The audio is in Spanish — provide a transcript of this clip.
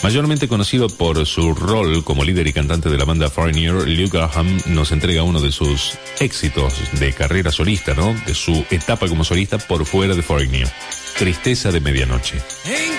Mayormente conocido por su rol como líder y cantante de la banda Foreigner, Lou Graham nos entrega uno de sus éxitos de carrera solista, ¿no? De su etapa como solista por fuera de Foreigner. Tristeza de medianoche.